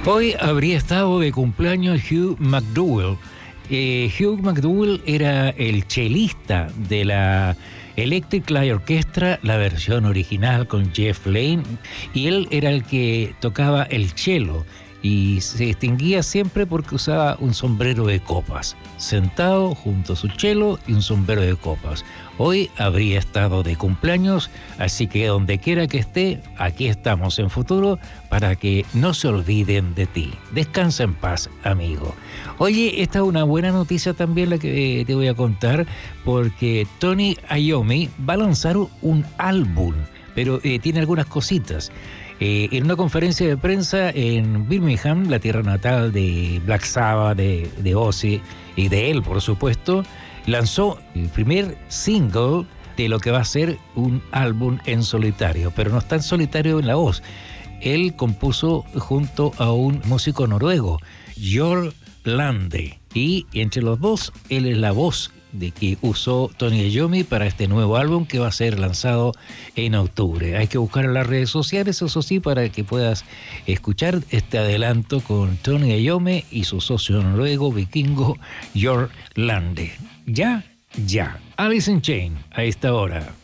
Hoy habría estado de cumpleaños Hugh McDowell. Hugh McDowell era el chelista de la Electric Light Orchestra, la versión original con Jeff Lynne, y él era el que tocaba el cello y se distinguía siempre porque usaba un sombrero de copas, sentado junto a su cello y un sombrero de copas. Hoy habría estado de cumpleaños, así que donde quiera que esté, aquí estamos en Futuro para que no se olviden de ti. Descansa en paz, amigo. Oye, esta es una buena noticia también la que te voy a contar, porque Tony Iommi va a lanzar un álbum, pero tiene algunas cositas. En una conferencia de prensa en Birmingham, la tierra natal de Black Sabbath, de Ozzy y de él, por supuesto, lanzó el primer single de lo que va a ser un álbum en solitario, pero no está en solitario en la voz. Él compuso junto a un músico noruego, Jørn Lande, y entre los dos, él es la voz de que usó Tony Iommi para este nuevo álbum que va a ser lanzado en octubre. Hay que buscar en las redes sociales, eso sí, para que puedas escuchar este adelanto con Tony Iommi y su socio noruego vikingo Jørn Lande. Ya. Alice in Chains a esta hora.